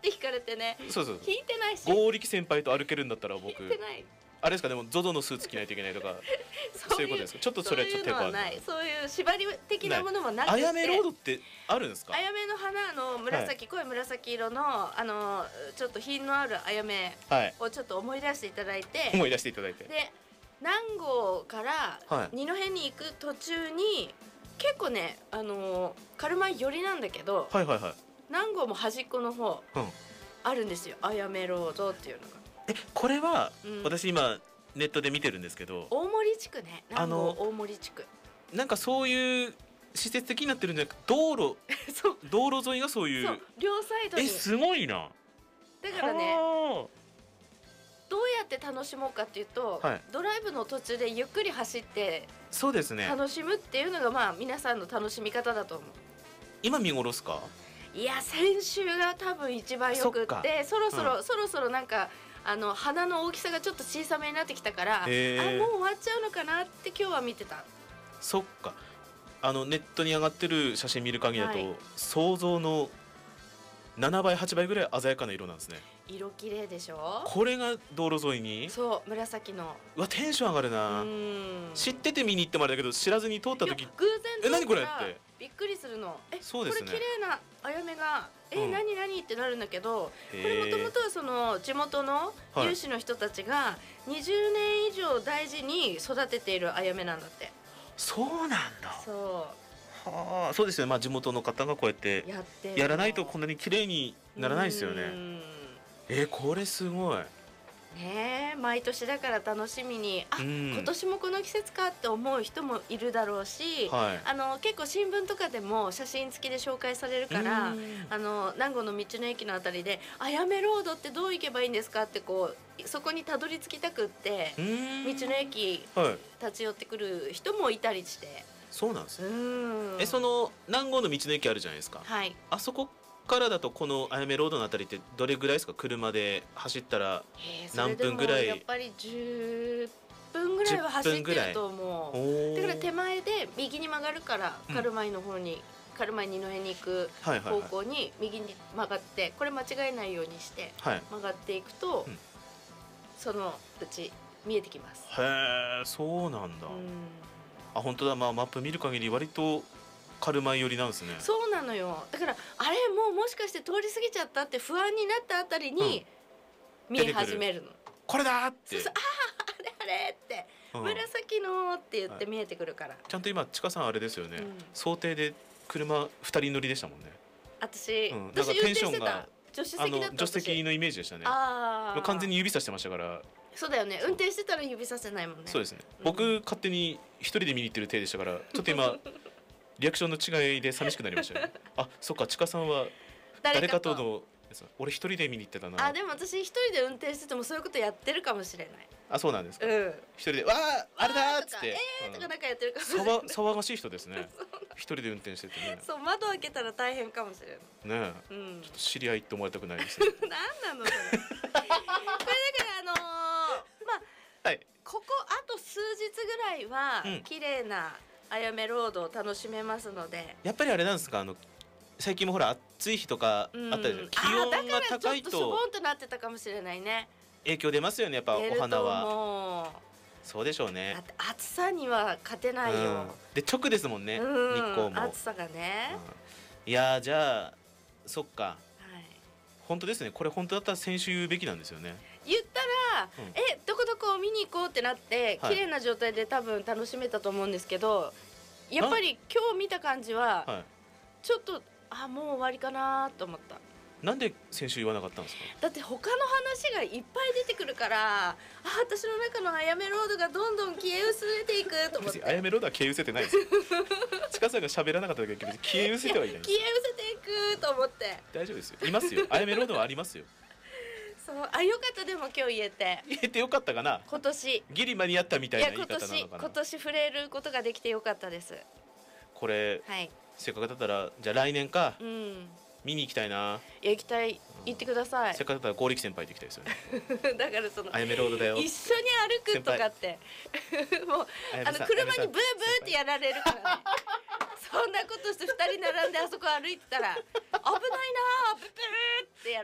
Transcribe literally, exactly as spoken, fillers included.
って引かれてね。 そうそう引いてないし。 剛力先輩と歩けるんだったら僕引いてない。 あれですか、でも ゾゾ のスーツ着ないといけないとかそういうことですか。ちょっとそれはちょっと抵抗ある。 そういうのはない。そういう縛り的なものもなくて。 あやめロードってあるんですか。 あやめの花の紫、はい、濃い紫色のあのちょっと品のあるあやめをちょっと思い出していただいて、はい、 思い出していただいて、 で南郷から二戸に行く途中に結構ね、あの軽米寄りなんだけど、 はいはいはい、 南郷も端っこの方、うん、あるんですよ、あやめロードっていうのが。 えこれは、うん、私今ネットで見てるんですけど、 大森地区ね、南郷大森地区、 なんかそういう施設的になってるんじゃなくて道路そう道路沿いがそういう、そう両サイドに。 えすごいな。 だからね、どうやって楽しもうかっていうと、はい、ドライブの途中でゆっくり走ってそうですね楽しむっていうのがまあ皆さんの楽しみ方だと思う。 今見頃っすか。 いや先週が多分一番よくって、そろそろ、うん、そろそろなんかあの花の大きさがちょっと小さめになってきたから、あもう終わっちゃうのかなって今日は見てた。 そっか、あのネットに上がってる写真見る限りだと、はい、想像のななばいはちばいぐらい鮮やかな色なんですね。 色綺麗でしょ。 これが道路沿いに。 そう紫の。 うわテンション上がるな。うん知ってて見に行ってもあれだけど、知らずに通った時偶然通ったらえ何これってびっくりするの。えそうですね、 これ綺麗なあやめがえ、うん、何何ってなるんだけど、これもともとはその地元の有志の人たちがにじゅうねん以上大事に育てているあやめなんだって。 そうなんだ。 そうはあ、そうですよね、まあ、地元の方がこうやってやらないとこんなに綺麗にならないですよね。えー、これすごいねえ、毎年だから楽しみに、あ、今年もこの季節かって思う人もいるだろうし、はい、あの結構新聞とかでも写真付きで紹介されるから、あの南郷の道の駅のあたりであやめロードってどう行けばいいんですかってこうそこにたどり着きたくって道の駅立ち寄ってくる人もいたりして。 そうなんですね。えその南郷の道の駅あるじゃないですか、 はい、 あそこからだとこのあやめロードのあたりってどれぐらいですか。車で走ったら何分ぐらい。 やっぱりじゅっぷんぐらいは走ってると思う。だから手前で右に曲がるから軽米の方に、うん、軽米二戸に行く方向に右に曲がって、これ間違えないようにして曲がっていくと、はい、うん、そのうち見えてきます。 へえ、そうなんだ。うん、あ本当だ、まあ、マップ見る限り割と軽米寄りなんですね。 そうなのよ。だからあれもうもしかして通り過ぎちゃったって不安になったあたりに見え始めるの、うん、 これだって。 そうそう、あああれあれって、うん、紫のって言って見えてくるから、はい、 ちゃんと今ちかさんあれですよね、うん、想定で車ふたり乗りでしたもんね。 私、 うん、なんかテンションが助手席だった。 助手席のイメージでしたね。 あ完全に指さしてましたから。 そうだよね、運転してたら指させないもんね。 そうですね、うん、僕勝手に一人で見に行ってる体でしたから、ちょっと今リアクションの違いで寂しくなりましたね。あ、そっか、ちかさんは誰かとの、俺一人で見に行ってたな。 あ、でも私一人で運転しててもそういうことやってるかもしれない。 あ、そうなんですか。うん、一人でわああれだーっつってえーとかなんかやってるかもしれない。 騒がしい人ですね。一人で運転しててね。 そう、窓開けたら大変かもしれないねえ、うん、ちょっと知り合いって思われたくないです。 なんなのそれ。これだからあのー、まあ、はい、ここあと数日ぐらいは綺麗なあやめロードを楽しめますので、 やっぱりあれなんですか、あの最近もほら暑い日とかあったじゃないですか、気温が高いとちょっとしょぼんとなってたかもしれないね。 影響出ますよね、やっぱお花は。そうでしょうね。 だって暑さには勝てないよ、うん、 で直ですもんね、うん、日光も暑さがね、 うん、いやじゃあそっか、はい、本当ですね。これ本当だったら先週言うべきなんですよね。 言ったら、うん、えどこどこを見に行こうってなって、はい、綺麗な状態で多分楽しめたと思うんですけど、やっぱり今日見た感じは、はい、ちょっとあもう終わりかなと思った。 なんで先週言わなかったんですか。 だって他の話がいっぱい出てくるから、あ私の中のあやめロードがどんどん消え薄れていくと思って。 あやめロードは消え失せてないですよ。ちかさんが喋らなかっただけで消え失せてはいないです。 消え失せていくと思って。 大丈夫ですよ、いますよ、あやめロードはありますよ。 そうあよかった。でも今日言えて言えてよかったかな。 今年ギリ間に合ったみたいな言い方なのかな。 いや今年今年触れることができてよかったです。 これ、はい、せっかくだったらじゃあ来年か、うん、見に行きたいな。 いや行きたい、行ってください。 せっかくだったら剛力先輩と行きたいですよね。 だからそのあやめロードだよ一緒に歩くとかってもうあの車にブーブーってやられるからね。そんなことしてふたり並んであそこ歩いてたら危ないなーブーブーってやる。